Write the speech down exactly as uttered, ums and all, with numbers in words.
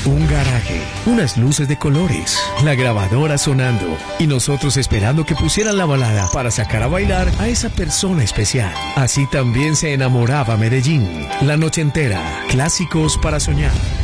un garaje, unas luces de colores, la grabadora sonando y nosotros esperando que pusieran la balada para sacar a bailar a esa persona especial. Así también se enamoraba Medellín. La noche entera, clásicos para soñar.